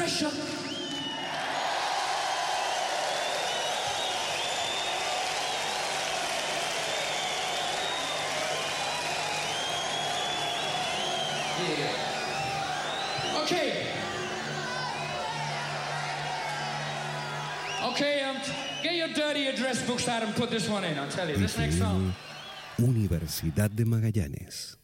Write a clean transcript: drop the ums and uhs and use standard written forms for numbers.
pressure. Yeah. Okay, get your dirty address books out and put this one in. I'll tell you, this next song. Universidad de Magallanes.